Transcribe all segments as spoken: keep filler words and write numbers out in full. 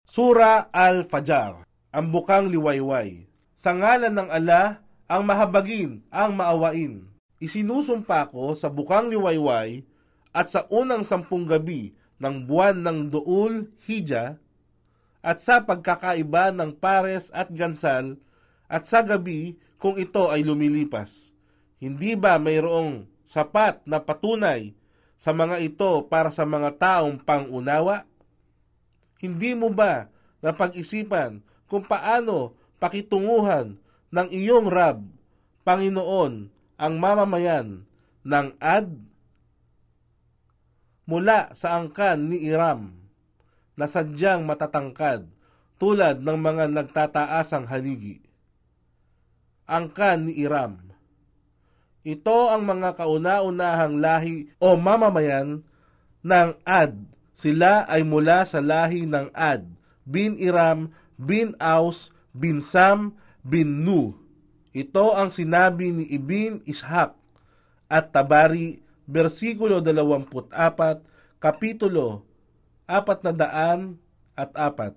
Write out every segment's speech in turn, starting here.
Sura Al-Fajr, ang bukang liwayway. Sa ngalan ng Allah, ang mahabagin, ang maawain. Isinusumpa ko sa bukang liwayway at sa unang sampung gabi ng buwan ng Duul Hijjah at sa pagkakaiba ng pares at gansal at sa gabi kung ito ay lumilipas. Hindi ba mayroong sapat na patunay sa mga ito para sa mga taong pangunawa? Hindi mo ba napag-isipan kung paano pakitunguhan ng iyong Rab, Panginoon, ang mamamayan ng Ad? Mula sa angkan ni Iram, na sadyang matatangkad tulad ng mga nagtataasang haligi. Angkan ni Iram. Ito ang mga kauna-unahang lahi o mamamayan ng Ad. Sila ay mula sa lahi ng Ad, bin Iram, bin Aus, bin Sam, bin Nu. Ito ang sinabi ni Ibn Ishaq at Tabari, versikulo dalawampu't apat, kapitulo apat na daan at apat.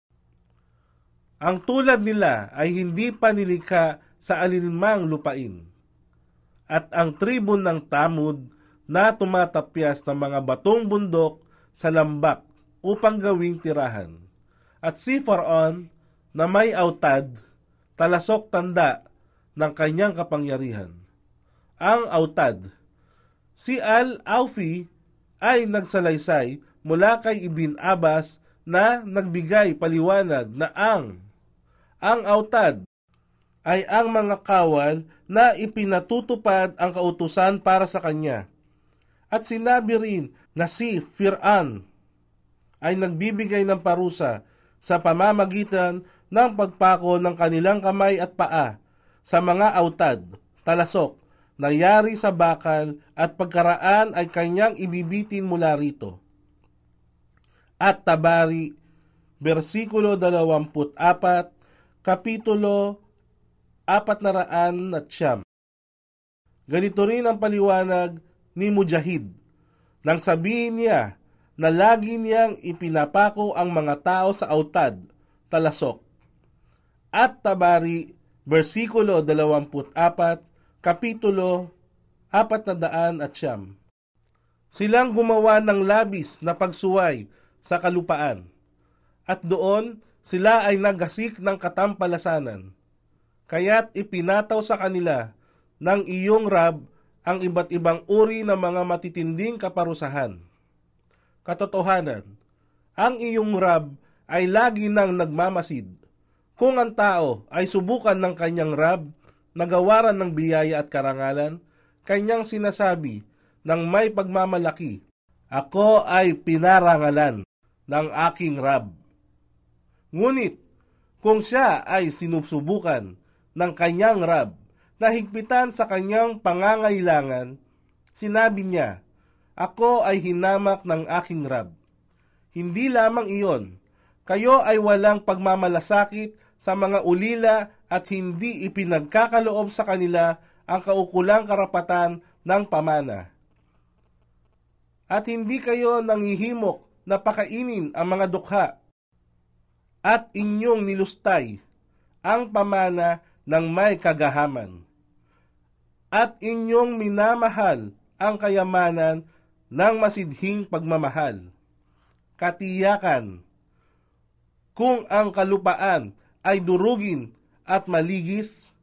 Ang tulad nila ay hindi pa nilikha sa alinmang lupain. At ang tribun ng Tamud na tumatapyas ng mga batong bundok sa lambak upang gawing tirahan. At si Faraon na may autad, talasok tanda ng kanyang kapangyarihan. Ang autad, si Al-Awfi ay nagsalaysay mula kay Ibn Abbas na nagbigay paliwanag na ang ang autad ay ang mga kawal na ipinatutupad ang kautusan para sa kanya. At sinabi rin na si Fir'an ay nagbibigay ng parusa sa pamamagitan ng pagpako ng kanilang kamay at paa sa mga autad, talasok, nangyari sa bakal at pagkaraan ay kanyang ibibitin mula rito. At Tabari, versikulo dalawampu't apat, kapitulo apat na raan at siyam. Ganito rin ang paliwanag ni Mujahid nang sabihin niya na lagi niyang ipinapako ang mga tao sa autad, talasok. At Tabari, versikulo dalawampu't apat, kapitulo apat na daan at siyam. Silang gumawa ng labis na pagsuway sa kalupaan, at doon sila ay naggasik ng katampalasanan. Kaya't ipinataw sa kanila ng iyong Rab ang iba't ibang uri ng mga matitinding kaparusahan. Katotohanan, ang iyong Rab ay lagi nang nagmamasid. Kung ang tao ay subukan ng kanyang Rab, nagawaran ng biyaya at karangalan, kanyang sinasabi ng may pagmamalaki, ako ay pinarangalan ng aking Rab. Ngunit, kung siya ay sinusubukan ng kanyang Rab na higpitan sa kanyang pangangailangan, sinabi niya, ako ay hinamak ng aking Rab. Hindi lamang iyon, kayo ay walang pagmamalasakit sa mga ulila at hindi ipinagkakaloob sa kanila ang kaukulang karapatan ng pamana. At hindi kayo nangihimok na pakainin ang mga dukha at inyong nilustay ang pamana ng may kagahaman at inyong minamahal ang kayamanan ng masidhing pagmamahal. Katiyakan, kung ang kalupaan ay durugin at maligis,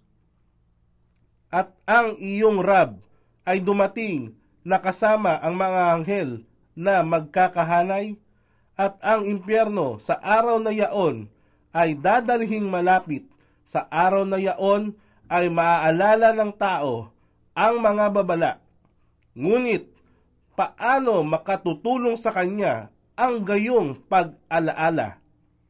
at ang iyong Rab ay dumating na kasama ang mga anghel na magkakahanay, at ang impyerno sa araw na yaon ay dadalhing malapit, sa araw na yaon ay maaalala ng tao ang mga babala. Ngunit, paano makatutulong sa kanya ang gayong pag-alaala?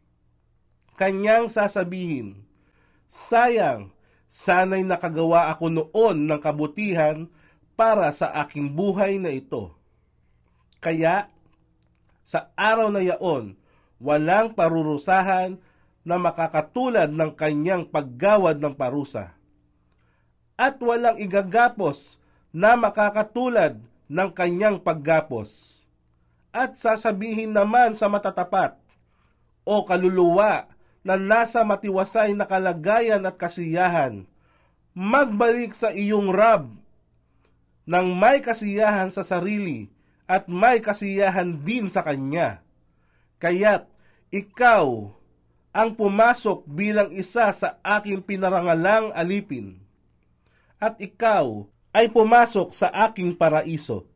Kanyang sasabihin, sayang, sana'y nakagawa ako noon ng kabutihan para sa aking buhay na ito. Kaya, sa araw na yaon, walang parurusahan na makakatulad ng kanyang paggawad ng parusa. At walang igagapos na makakatulad ng kanyang paggapos. At sasabihin naman sa matatapat, o kaluluwa na nasa matiwasay na kalagayan at kasiyahan, magbalik sa iyong Rab nang may kasiyahan sa sarili at may kasiyahan din sa Kanya. Kaya't ikaw ang pumasok bilang isa sa aking pinarangalang alipin, at ikaw ay pumasok sa aking paraiso.